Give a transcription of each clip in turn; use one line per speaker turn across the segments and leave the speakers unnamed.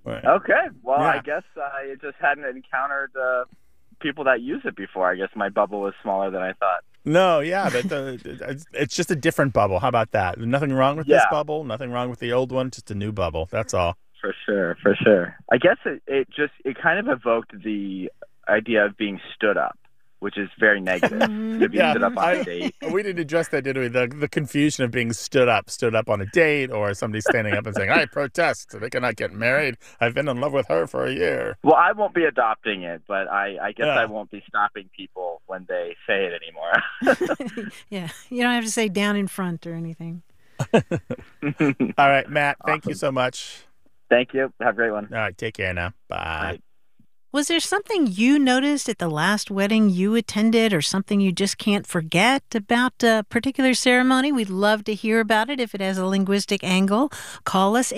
Okay. Well, I
Yeah.
guess I just hadn't encountered people that use it before. I guess my bubble was smaller than I thought.
No, yeah, but it's just a different bubble. How about that? Nothing wrong with this
Yeah,
bubble. Nothing wrong with the old one. Just a new bubble. That's all.
for sure, for sure. I guess it kind of evoked the idea of being stood up, which is very negative to be
Yeah,
stood up on a date.
we didn't address that, did we? The confusion of being stood up on a date, or somebody standing up and saying, "I protest. They cannot get married. I've been in love with her for a year."
Well, I won't be adopting it, but I guess I
Yeah.
won't be stopping people when they say it anymore.
Yeah, you don't have to say down in front or anything.
All right, Matt. Thank you
Awesome.
so much.
Thank you. Have a great one.
All right, take care now. Bye.
Bye.
Was there something you noticed at the last wedding you attended or something you just can't forget about a particular ceremony? We'd love to hear about it if it has a linguistic angle. Call us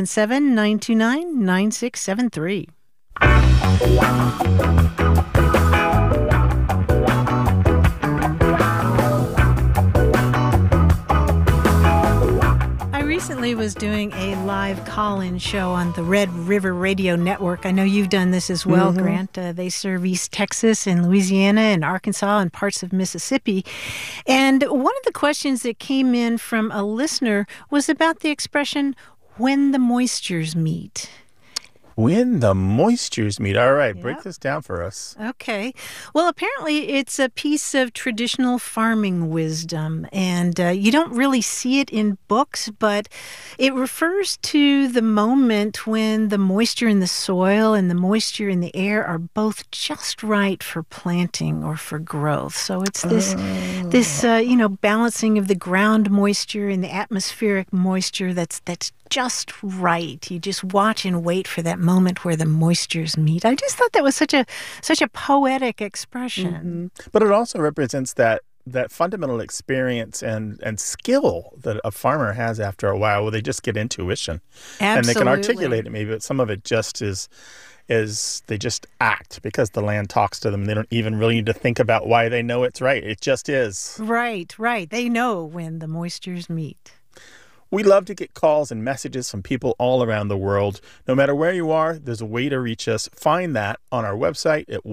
877-929-9673. I recently was doing a live call-in show on the Red River Radio Network. I know you've done this as well, Grant. They serve East Texas and Louisiana and Arkansas and parts of Mississippi. And one of the questions that came in from a listener was about the expression, when the moistures meet.
When the moistures meet. All right, break
Yep.
this down for us.
Okay. Well, apparently it's a piece of traditional farming wisdom, and you don't really see it in books, but it refers to the moment when the moisture in the soil and the moisture in the air are both just right for planting or for growth. So it's this balancing of the ground moisture and the atmospheric moisture that's just right. You just watch and wait for that moment where the moistures meet. I just thought that was such a poetic expression.
But it also represents that fundamental experience and skill that a farmer has after a while, where they just get intuition. And they can articulate it maybe, but some of it just is they just act because the land talks to them. They don't even really need to think about why they know it's right. It just is.
Right. They know when the moistures meet.
We love to get calls and messages from people all around the world. No matter where you are, there's a way to reach us. Find that on our website at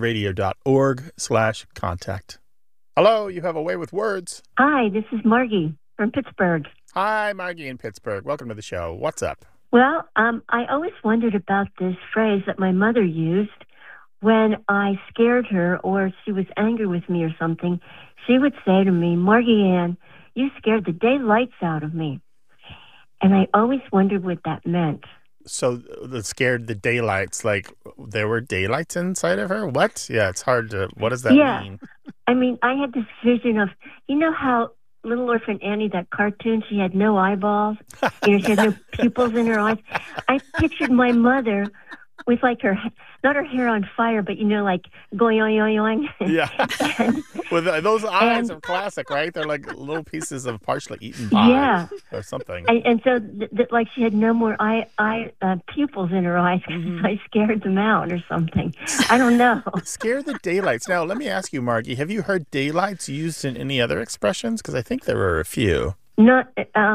waywardradio.org/contact. Hello, you have a way with words.
Hi, this is Margie from Pittsburgh.
Hi, Margie in Pittsburgh. Welcome to the show. What's up?
Well, I always wondered about this phrase that my mother used when I scared her or she was angry with me or something. She would say to me, Margie Ann, you scared the daylights out of me. And I always wondered what that meant.
So that scared the daylights, like there were daylights inside of her? What? Yeah, it's hard to, what does that mean?
I mean, I had this vision of, you know how Little Orphan Annie, that cartoon, she had no eyeballs? She had no pupils in her eyes. I pictured my mother with like her, not her hair on fire, but like going yoing.
Yeah. With those eyes are classic, right? They're like little pieces of partially eaten pie or something.
And so like she had no more pupils in her eyes because I scared them out or something. I don't know.
Scare the daylights. Now, let me ask you, Margie, have you heard daylights used in any other expressions? Because I think there were a few.
No,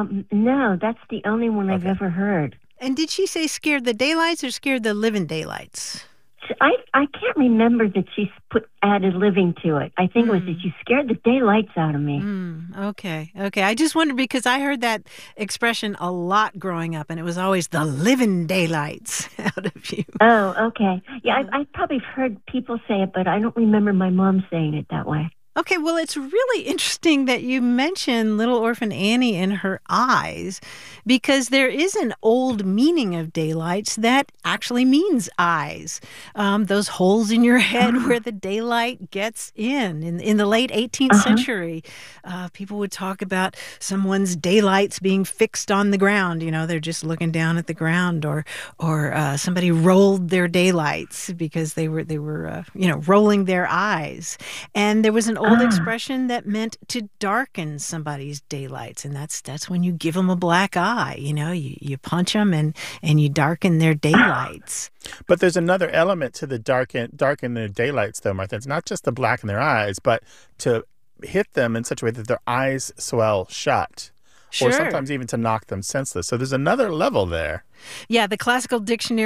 that's the only one I've ever heard.
And did she say scared the daylights or scared the living daylights?
I can't remember that she added living to it. I think it was that you scared the daylights out of me.
Okay. I just wondered because I heard that expression a lot growing up, and it was always the living daylights out of you.
Oh, okay. Yeah, I've probably heard people say it, but I don't remember my mom saying it that way.
Okay, well, it's really interesting that you mention Little Orphan Annie and her eyes, because there is an old meaning of daylights that actually means eyes. Those holes in your head where the daylight gets in. In the late 18th century, people would talk about someone's daylights being fixed on the ground. They're just looking down at the ground, or somebody rolled their daylights because they were rolling their eyes. And there was an old expression that meant to darken somebody's daylights, and that's when you give them a black eye. You punch them and you darken their daylights.
But there's another element to the darken their daylights, though, Martha. It's not just the black in their eyes, but to hit them in such a way that their eyes swell shut.
Sure.
Or sometimes even to knock them senseless. So there's another level there.
Yeah, the Classical Dictionary